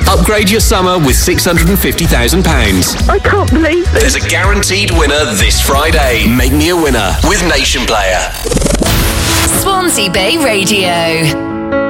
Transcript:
Upgrade your summer with £650,000. I can't believe this. There's a guaranteed winner this Friday. Make me a winner with Nation Player. Swansea Bay Radio.